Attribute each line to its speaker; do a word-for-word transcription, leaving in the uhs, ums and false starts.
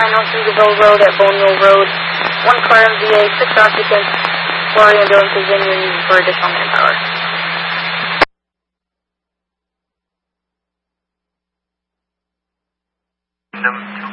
Speaker 1: nine oh three Deville Road at Bone Mill Road. One car M V A, six occupants, four ambulances in, you're needed for additional manpower.
Speaker 2: Number two.